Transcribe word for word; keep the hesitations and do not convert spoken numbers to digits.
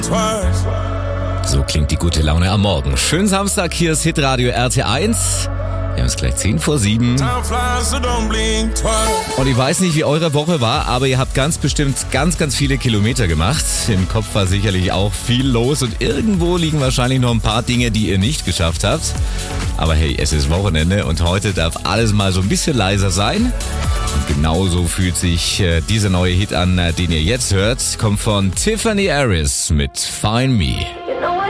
So klingt die gute Laune am Morgen. Schönen Samstag, hier ist Hitradio R T eins. Wir haben es gleich zehn vor sieben. Und ich weiß nicht, wie eure Woche war, aber ihr habt ganz bestimmt ganz, ganz viele Kilometer gemacht. Im Kopf war sicherlich auch viel los und irgendwo liegen wahrscheinlich noch ein paar Dinge, die ihr nicht geschafft habt. Aber hey, es ist Wochenende und heute darf alles mal so ein bisschen leiser sein. Und genauso fühlt sich äh, dieser neue Hit an, äh, den ihr jetzt hört. Kommt von Tiffany Harris mit Find Me.